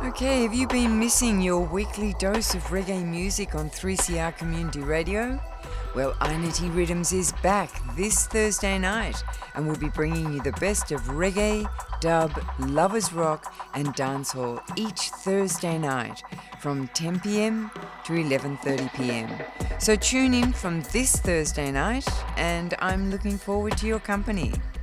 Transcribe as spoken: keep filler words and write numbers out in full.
Okay, have you been missing your weekly dose of reggae music on three C R Community Radio? Well, Einity Rhythms is back this Thursday night and will be bringing you the best of reggae, dub, lovers rock and dancehall each Thursday night from ten p.m. to eleven thirty p.m. So tune in from this Thursday night and I'm looking forward to your company.